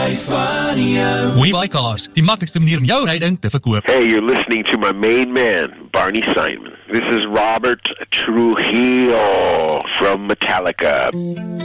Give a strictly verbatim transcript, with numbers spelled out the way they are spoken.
hou van jou. WeBuyCars, die maklikste manier om jou ryding te verkoop. Hey, you're listening to my main man, Barney Simon. This is Robert Trujillo from Metallica.